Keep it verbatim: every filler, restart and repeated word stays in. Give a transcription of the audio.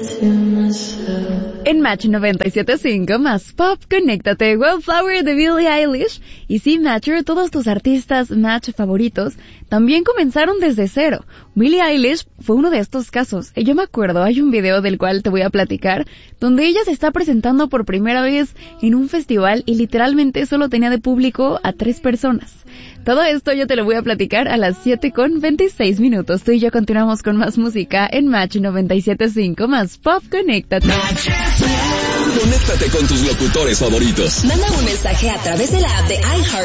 En Match noventa y siete punto cinco más pop, conéctate, Wildflower de Billie Eilish. Y sí, Matcher, todos tus artistas Match favoritos también comenzaron desde cero. Billie Eilish fue uno de estos casos. Y yo me acuerdo, hay un video del cual te voy a platicar, donde ella se está presentando por primera vez en un festival y literalmente solo tenía de público a tres personas. Todo esto yo te lo voy a platicar a las siete con veintiséis minutos. Tú y yo continuamos con más música en Match noventa y siete punto cinco más pop, conéctate. Conéctate con tus locutores favoritos. Manda un mensaje a través de la app de iHeart